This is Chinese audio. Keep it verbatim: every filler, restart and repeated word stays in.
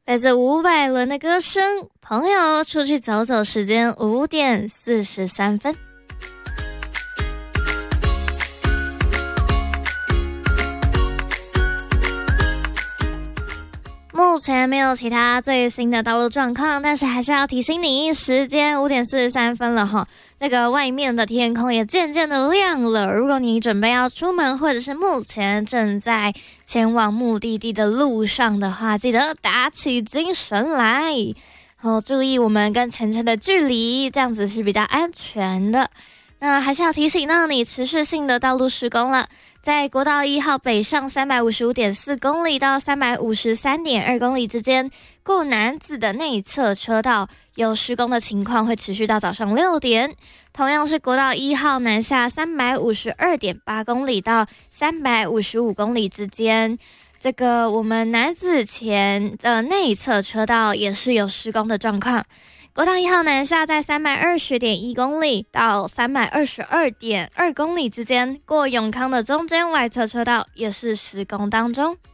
来自伍佰伦的歌声，朋友出去走走，时间五点四十三分。目前没有其他最新的道路状况，但是还是要提醒你，时间五点四十三分了齁，这个外面的天空也渐渐的亮了。如果你准备要出门，或者是目前正在前往目的地的路上的话，记得打起精神来，好，注意我们跟前车的距离，这样子是比较安全的。那还是要提醒到你，持续性的道路施工了。在国道一号北上 三百五十五点四 公里到 三百五十三点二 公里之间，过南子的内侧车道有施工的情况，会持续到早上六点。同样是国道一号南下 三百五十二点八 公里到三百五十五公里之间，这个我们南子前的内侧车道也是有施工的状况。国道一号南下在 三百二十点一 公里到 三百二十二点二 公里之间，过永康的中间外侧车道也是施工当中。